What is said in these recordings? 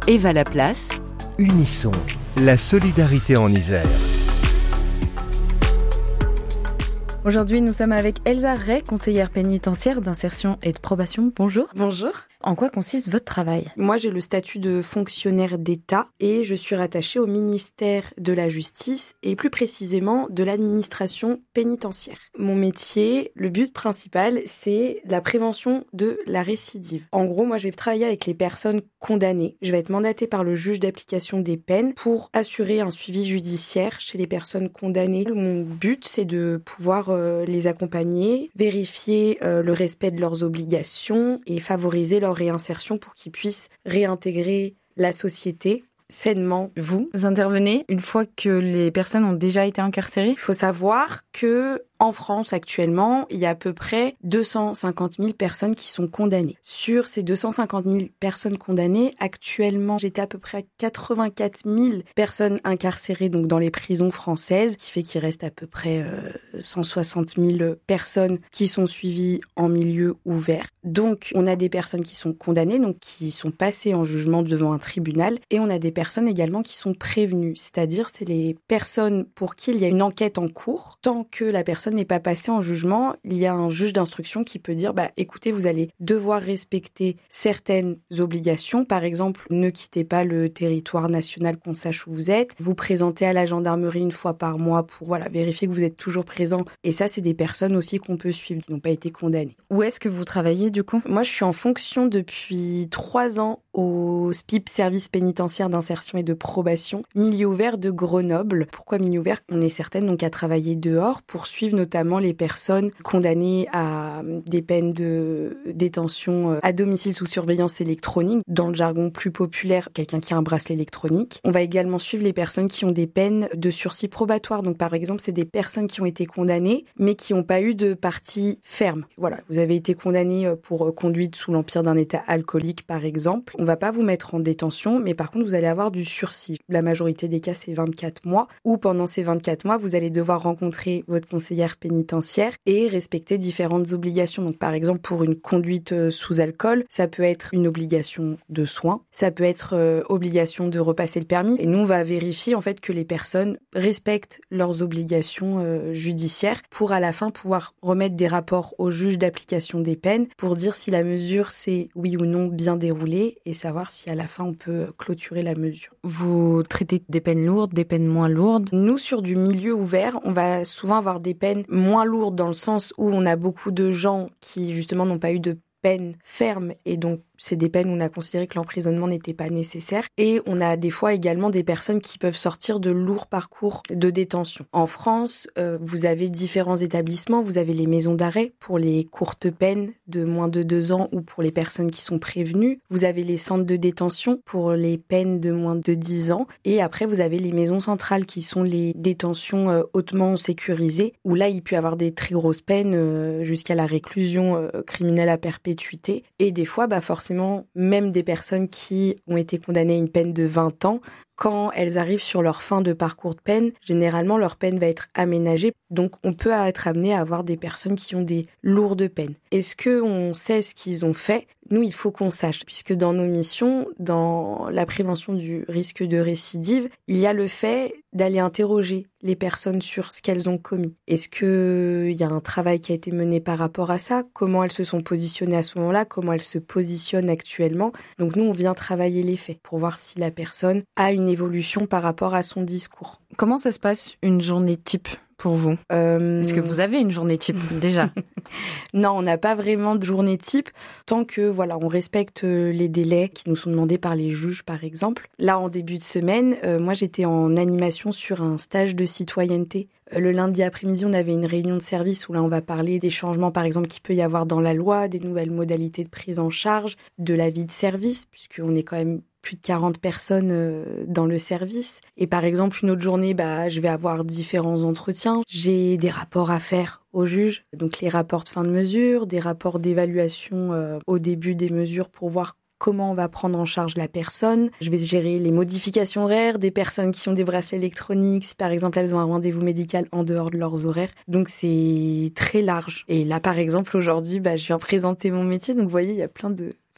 Eva Laplace, Unisson, la solidarité en Isère. Aujourd'hui, nous sommes avec Elsa Ray, conseillère pénitentiaire d'insertion et de probation. Bonjour. Bonjour. En quoi consiste votre travail ? Moi, j'ai le statut de fonctionnaire d'État et je suis rattachée au ministère de la Justice et plus précisément de l'administration pénitentiaire. Mon métier, le but principal, c'est la prévention de la récidive. En gros, moi, je vais travailler avec les personnes condamnées. Je vais être mandatée par le juge d'application des peines pour assurer un suivi judiciaire chez les personnes condamnées. Mon but, c'est de pouvoir les accompagner, vérifier le respect de leurs obligations et favoriser leur réinsertion pour qu'ils puissent réintégrer la société sainement. Vous intervenez une fois que les personnes ont déjà été incarcérées ? Il faut savoir que en France, actuellement, il y a à peu près 250 000 personnes qui sont condamnées. Sur ces 250 000 personnes condamnées, actuellement, j'étais à peu près à 84 000 personnes incarcérées donc dans les prisons françaises, qui fait qu'il reste à peu près 160 000 personnes qui sont suivies en milieu ouvert. Donc, on a des personnes qui sont condamnées, donc qui sont passées en jugement devant un tribunal, et on a des personnes également qui sont prévenues, c'est-à-dire c'est les personnes pour qui il y a une enquête en cours. Tant que la personne n'est pas passée en jugement, il y a un juge d'instruction qui peut dire écoutez, vous allez devoir respecter certaines obligations. Par exemple, ne quittez pas le territoire national, qu'on sache où vous êtes. Vous présentez à la gendarmerie une fois par mois pour vérifier que vous êtes toujours présent. Et ça, c'est des personnes aussi qu'on peut suivre, qui n'ont pas été condamnées. Où est-ce que vous travaillez du coup ? Moi, je suis en fonction depuis 3 ans au SPIP, Service pénitentiaire d'insertion et de probation, milieu ouvert de Grenoble. Pourquoi milieu ouvert ? On est certaines donc à travailler dehors pour suivre notamment les personnes condamnées à des peines de détention à domicile sous surveillance électronique. Dans le jargon plus populaire, quelqu'un qui a un bracelet électronique. On va également suivre les personnes qui ont des peines de sursis probatoire. Donc par exemple, c'est des personnes qui ont été condamnées mais qui n'ont pas eu de partie ferme. Voilà, vous avez été condamné pour conduite sous l'empire d'un état alcoolique par exemple. On va pas vous mettre en détention, mais par contre vous allez avoir du sursis. La majorité des cas, c'est 24 mois, où pendant ces 24 mois, vous allez devoir rencontrer votre conseillère pénitentiaire et respecter différentes obligations. Donc par exemple, pour une conduite sous alcool, ça peut être une obligation de soins, ça peut être obligation de repasser le permis. Et nous, on va vérifier en fait que les personnes respectent leurs obligations judiciaires pour à la fin pouvoir remettre des rapports au juge d'application des peines pour dire si la mesure s'est oui ou non bien déroulée et savoir si à la fin on peut clôturer la mesure. Vous traitez des peines lourdes, des peines moins lourdes ? Nous, sur du milieu ouvert, on va souvent avoir des peines moins lourdes dans le sens où on a beaucoup de gens qui justement n'ont pas eu de peine ferme et donc c'est des peines où on a considéré que l'emprisonnement n'était pas nécessaire. Et on a des fois également des personnes qui peuvent sortir de lourds parcours de détention. En France, vous avez différents établissements. Vous avez les maisons d'arrêt pour les courtes peines de moins de 2 ans ou pour les personnes qui sont prévenues. Vous avez les centres de détention pour les peines de moins de 10 ans. Et après, vous avez les maisons centrales qui sont les détentions hautement sécurisées où là, il peut y avoir des très grosses peines jusqu'à la réclusion criminelle à perpétuité. Et des fois, forcément, même des personnes qui ont été condamnées à une peine de 20 ans, quand elles arrivent sur leur fin de parcours de peine, généralement leur peine va être aménagée. Donc on peut être amené à avoir des personnes qui ont des lourdes peines. Est-ce qu'on sait ce qu'ils ont fait ? Nous, il faut qu'on sache, puisque dans nos missions, dans la prévention du risque de récidive, il y a le fait d'aller interroger les personnes sur ce qu'elles ont commis. Est-ce qu'il y a un travail qui a été mené par rapport à ça ? Comment elles se sont positionnées à ce moment-là ? Comment elles se positionnent actuellement ? Donc nous, on vient travailler les faits pour voir si la personne a une évolution par rapport à son discours. Comment ça se passe une journée type pour vous ? Est-ce que vous avez une journée type déjà ? Non, on n'a pas vraiment de journée type tant que on respecte les délais qui nous sont demandés par les juges par exemple. Là en début de semaine, moi j'étais en animation sur un stage de citoyenneté. Le lundi après-midi, on avait une réunion de service où là on va parler des changements par exemple qu'il peut y avoir dans la loi, des nouvelles modalités de prise en charge, de la vie de service puisqu'on est quand même plus de 40 personnes dans le service. Et par exemple, une autre journée, je vais avoir différents entretiens. J'ai des rapports à faire au juge, donc les rapports de fin de mesure, des rapports d'évaluation au début des mesures pour voir comment on va prendre en charge la personne. Je vais gérer les modifications horaires des personnes qui ont des bracelets électroniques, si par exemple elles ont un rendez-vous médical en dehors de leurs horaires. Donc c'est très large. Et là par exemple aujourd'hui, je viens présenter mon métier, donc vous voyez, il y a plein de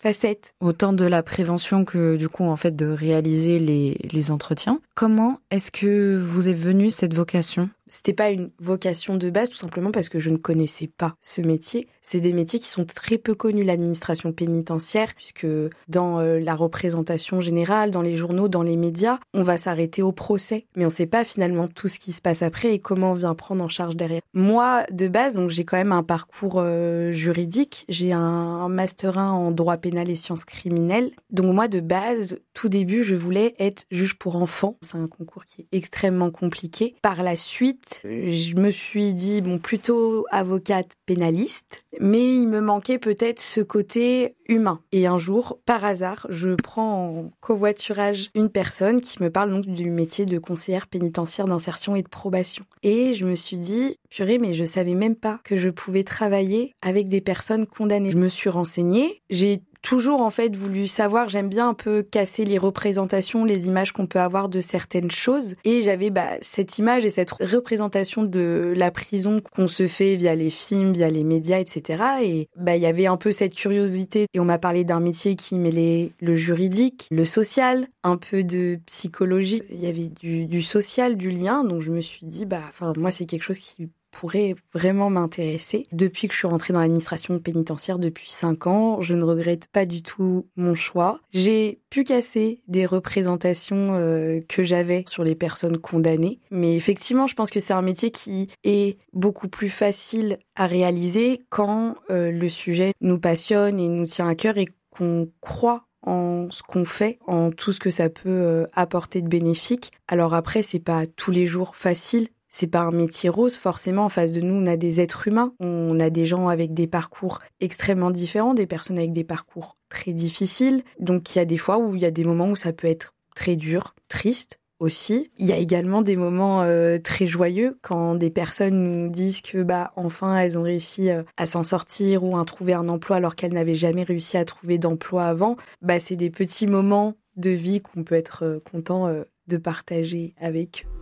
facettes. Autant de la prévention que du coup en fait de réaliser les entretiens. Comment est-ce que vous est venue cette vocation ? C'était pas une vocation de base, tout simplement parce que je ne connaissais pas ce métier. C'est des métiers qui sont très peu connus, l'administration pénitentiaire, puisque dans la représentation générale, dans les journaux, dans les médias, on va s'arrêter au procès. Mais on sait pas finalement tout ce qui se passe après et comment on vient prendre en charge derrière. Moi, de base, donc j'ai quand même un parcours juridique. J'ai un master 1 en droit pénal et sciences criminelles. Donc moi, de base, tout début, je voulais être juge pour enfants. C'est un concours qui est extrêmement compliqué. Par la suite, je me suis dit, plutôt avocate pénaliste, mais il me manquait peut-être ce côté humain. Et un jour, par hasard, je prends en covoiturage une personne qui me parle donc du métier de conseillère pénitentiaire d'insertion et de probation. Et je me suis dit, purée, mais je savais même pas que je pouvais travailler avec des personnes condamnées. Je me suis renseignée, j'ai toujours en fait voulu savoir, j'aime bien un peu casser les représentations, les images qu'on peut avoir de certaines choses, et j'avais cette image et cette représentation de la prison qu'on se fait via les films, via les médias, etc. Et il y avait un peu cette curiosité, et on m'a parlé d'un métier qui mêlait le juridique, le social, un peu de psychologie, il y avait du social, du lien, donc je me suis dit moi c'est quelque chose qui pourrait vraiment m'intéresser. Depuis que je suis rentrée dans l'administration pénitentiaire depuis 5 ans, je ne regrette pas du tout mon choix. J'ai pu casser des représentations que j'avais sur les personnes condamnées. Mais effectivement, je pense que c'est un métier qui est beaucoup plus facile à réaliser quand le sujet nous passionne et nous tient à cœur et qu'on croit en ce qu'on fait, en tout ce que ça peut apporter de bénéfique. Alors après, c'est pas tous les jours facile. C'est pas un métier rose, forcément. En face de nous, on a des êtres humains. On a des gens avec des parcours extrêmement différents, des personnes avec des parcours très difficiles. Donc, il y a des fois où il y a des moments où ça peut être très dur, triste aussi. Il y a également des moments très joyeux quand des personnes nous disent que, enfin, elles ont réussi à s'en sortir ou à trouver un emploi alors qu'elles n'avaient jamais réussi à trouver d'emploi avant. C'est des petits moments de vie qu'on peut être content de partager avec eux.